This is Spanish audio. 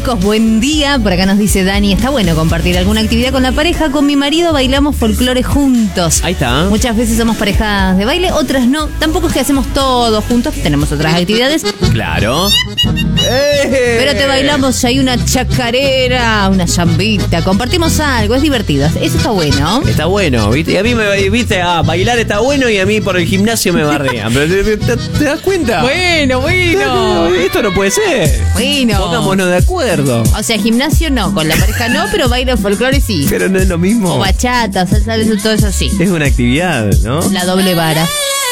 chicos, buen día. Por acá nos dice Dani, está bueno compartir alguna actividad con la pareja. Con mi marido bailamos folclore juntos. Ahí está. Muchas veces somos parejas de baile, otras no. Tampoco es que hacemos todo juntos, tenemos otras actividades. Claro. Pero te bailamos, hay una chacarera, una zambita. Compartimos algo, es divertido. Eso está bueno. Está bueno, ¿viste? Y a mí viste, bailar está bueno y a mí por el gimnasio me barrean. Pero ¿te das cuenta? Bueno. Esto no puede ser. Bueno. Pongámonos de acuerdo. O sea, gimnasio no, con la pareja no, pero baile folclore sí. Pero no es lo mismo. O bachata, salsa, todo eso sí. Es una actividad, ¿no? La doble vara.